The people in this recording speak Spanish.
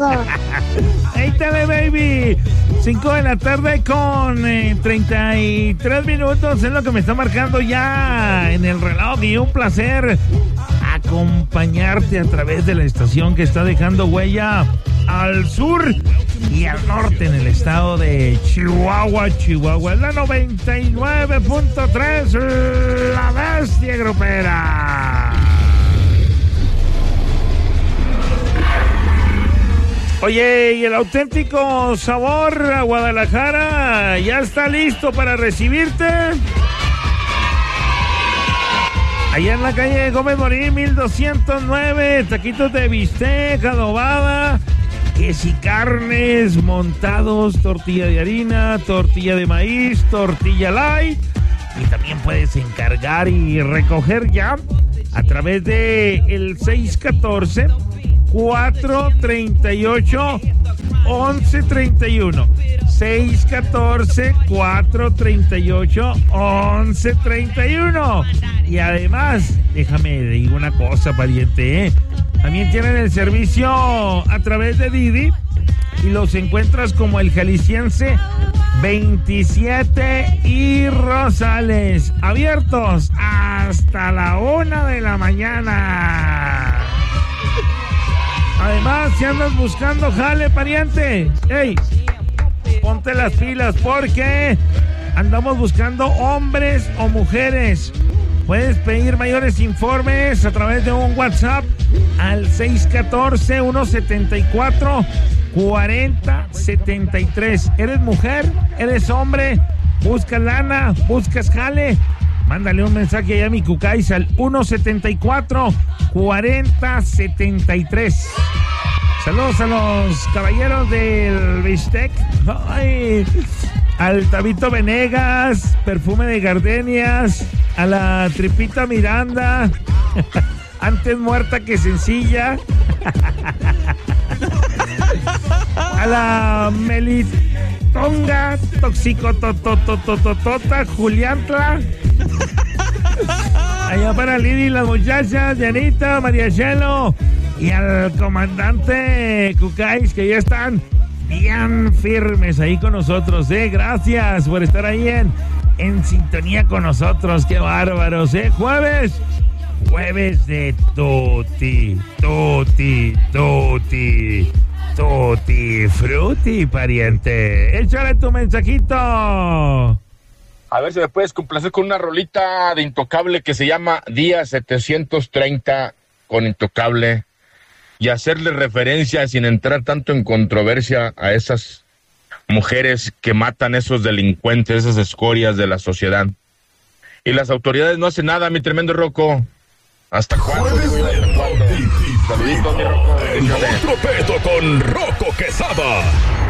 pendejo. Ahí te ve, baby. 5 de la tarde con 33 minutos. Es lo que me está marcando ya en el reloj. Y un placer acompañarte a través de la estación que está dejando huella al sur y al norte en el estado de Chihuahua. Es la 99.3, la bestia grupera. Oye, y el auténtico sabor a Guadalajara ya está listo para recibirte. Allá en la calle Gómez Morín, 1209, taquitos de bistec, adobada, queso y carnes montados, tortilla de harina, tortilla de maíz, tortilla light. Y también puedes encargar y recoger ya a través de el 614-438-1131. 614-438-1131. Y además, déjame digo una cosa, pariente, también tienen el servicio a través de Didi y los encuentras como el Jalisciense 27 y Rosales, abiertos hasta la 1 de la mañana. Además, si andas buscando jale, pariente, hey, ponte las pilas porque andamos buscando hombres o mujeres. Puedes pedir mayores informes a través de un WhatsApp al 614-174-4073. ¿Eres mujer? ¿Eres hombre? ¿Buscas lana? ¿Buscas jale? Mándale un mensaje allá a mi Cucáis al 174-4073. Saludos a los caballeros del Bistec. Ay, al Tabito Venegas, perfume de gardenias, a la Tripita Miranda, antes muerta que sencilla, a la Melitonga, toxicotototototota, Juliantla, allá para Lidy y las muchachas, Dianita, María Chelo, y al comandante Cucáis, que ya están bien firmes ahí con nosotros, gracias por estar ahí en sintonía con nosotros, qué bárbaros, jueves de tutti frutti, pariente. Échale tu mensajito. A ver si me puedes complacer con una rolita de Intocable que se llama Día 730 con Intocable, y hacerle referencia sin entrar tanto en controversia a esas mujeres que matan esos delincuentes, esas escorias de la sociedad. Y las autoridades no hacen nada, mi tremendo Rocco. ¿Hasta cuándo? Saluditos, mi Rocco. El Tropeto con Rocco Quesada.